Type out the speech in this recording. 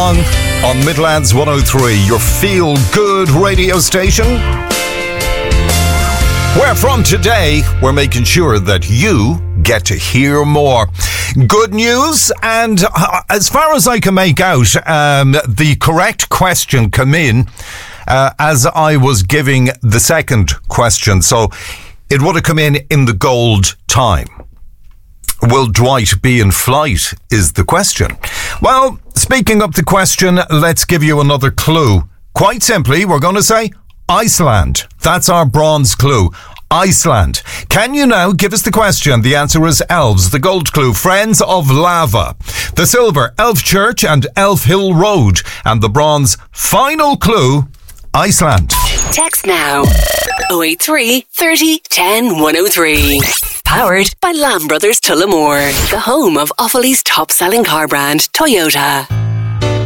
Song on Midlands 103, your feel-good radio station. Where from today, we're making sure that you get to hear more. Good news, and as far as I can make out, the correct question came in as I was giving the second question, so it would have come in the gold time. Will Dwight be in flight is the question. Well, speaking of the question, let's give you another clue. Quite simply, we're going to say Iceland. That's our bronze clue. Iceland. Can you now give us the question? The answer is elves. The gold clue, Friends of Lava. The silver, Elf Church and Elf Hill Road. And the bronze, final clue, Iceland. Text now 083 30 10 103. Powered by Lamb Brothers Tullamore, the home of Offaly's top-selling car brand, Toyota.